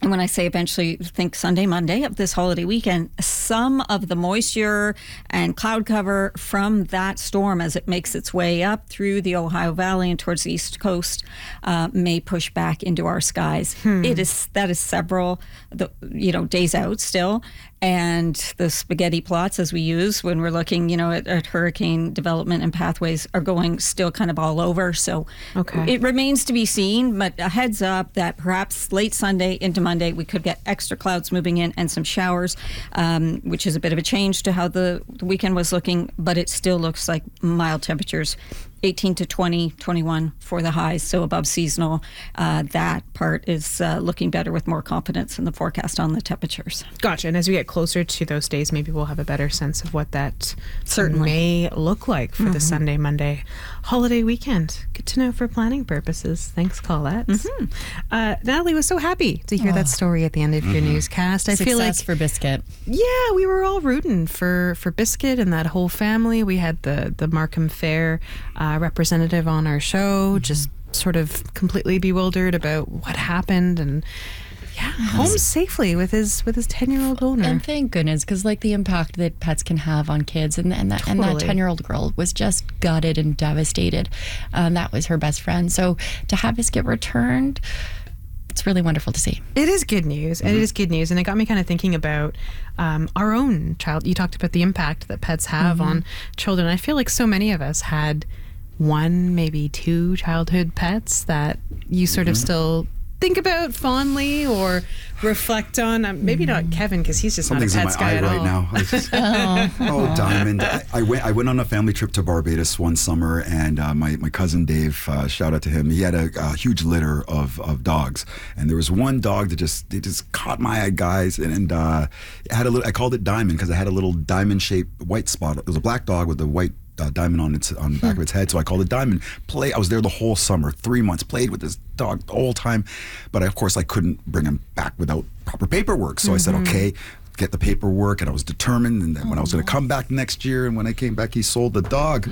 and when I say eventually, think Sunday, Monday of this holiday weekend, some of the moisture and cloud cover from that storm as it makes its way up through the Ohio Valley and towards the East Coast may push back into our skies. That is several days out still. And the spaghetti plots, as we use when we're looking, at hurricane development and pathways, are going still kind of all over. So it remains to be seen, but a heads up that perhaps late Sunday into Monday, we could get extra clouds moving in and some showers, which is a bit of a change to how the weekend was looking, but it still looks like mild temperatures. 18 to 20, 21 for the highs, so above seasonal. That part is looking better with more confidence in the forecast on the temperatures. Gotcha. And as we get closer to those days, maybe we'll have a better sense of what that certainly may look like for the Sunday, Monday holiday weekend. Good to know for planning purposes. Thanks, Colette. Natalie was so happy to hear that story at the end of your newscast. I feel like for Biscuit. Yeah, we were all rooting for Biscuit and that whole family. We had the Markham Fair representative on our show, just sort of completely bewildered about what happened, and home safely with his 10-year-old owner. And thank goodness, because the impact that pets can have on kids, and that 10-year-old girl was just gutted and devastated. That was her best friend. So to have Biscuit returned, it's really wonderful to see. It is good news. It is good news. And it got me kind of thinking about our own child. You talked about the impact that pets have on children. I feel like so many of us had one, maybe two childhood pets that you sort of still think about fondly or reflect on. Maybe not Kevin, because he's just something's not a pets guy in my eye at right all. now. Diamond. I went on a family trip to Barbados one summer, and my cousin Dave, shout out to him, he had a huge litter of dogs, and there was one dog that just caught my eye, guys, and it had a little, I called it Diamond because it had a little diamond shaped white spot. It was a black dog with a white diamond on the back of its head, so I called it Diamond. I was there the whole summer, 3 months, played with this dog the whole time, but of course I couldn't bring him back without proper paperwork, so I said, okay, get the paperwork, and I was determined, and then when I was going to come back next year, and when I came back, he sold the dog.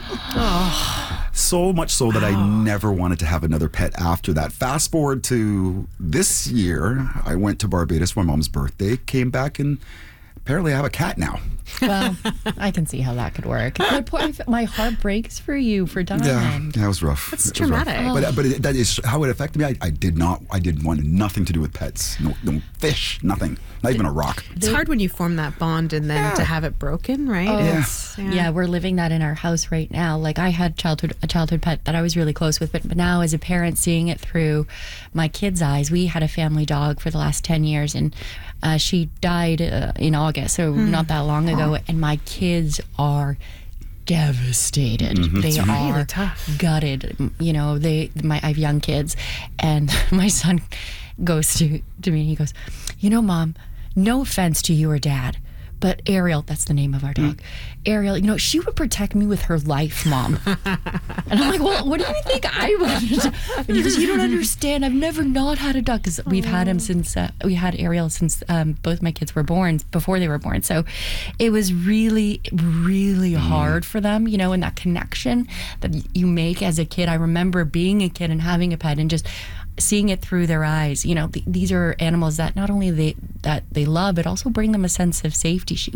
So much so that I never wanted to have another pet after that. Fast forward to this year, I went to Barbados for my mom's birthday, came back, and apparently I have a cat now. Well, I can see how that could work. My heart breaks for you for Diamond. Yeah, it was rough. That's traumatic. But that is how it affected me. I did want nothing to do with pets. No fish, nothing. Not even a rock. It's hard when you form that bond and then to have it broken, right? Yeah, we're living that in our house right now. I had a childhood pet that I was really close with, but now as a parent, seeing it through my kids' eyes, we had a family dog for the last 10 years, and she died in August, so not that long ago, and my kids are devastated. They are really tough. Gutted. I have young kids, and my son goes to me and he goes, Mom, no offense to you or Dad, but Ariel, that's the name of our dog, Ariel, she would protect me with her life, Mom. And I'm like, well, what do you think I would? And he goes, you don't understand. I've never not had a dog, because we've had him since, we had Ariel since both my kids were born, before they were born. So it was really, really hard for them, and that connection that you make as a kid. I remember being a kid and having a pet and just seeing it through their eyes. These are animals that not only they love, but also bring them a sense of safety. She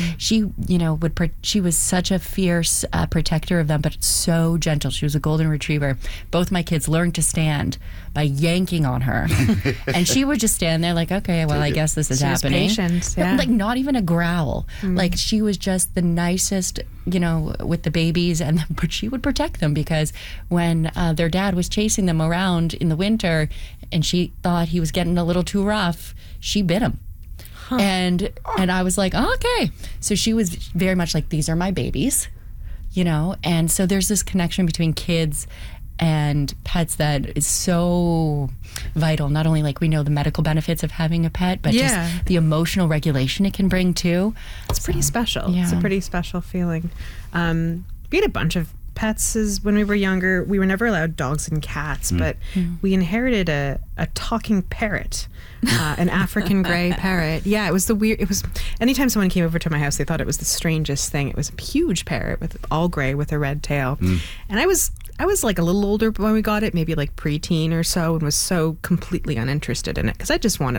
was such a fierce protector of them, but so gentle. She was a golden retriever. Both my kids learned to stand by yanking on her, and she would just stand there okay, well, I guess this is happening. Patient, yeah. Not even a growl. She was just the nicest, with the babies, but she would protect them, because when their dad was chasing them around in the winter, and she thought he was getting a little too rough, she bit him. And I was like, oh, okay. So she was very much like, these are my babies, and so there's this connection between kids and pets that is so vital. Not only we know the medical benefits of having a pet, but just the emotional regulation it can bring too. It's pretty special. Yeah. It's a pretty special feeling. We had a bunch of pets when we were younger. We were never allowed dogs and cats, but we inherited a talking parrot, an African gray parrot. Yeah, it was anytime someone came over to my house, they thought it was the strangest thing. It was a huge parrot with all gray with a red tail. And I was a little older when we got it, maybe preteen or so, and was so completely uninterested in it because I just wanted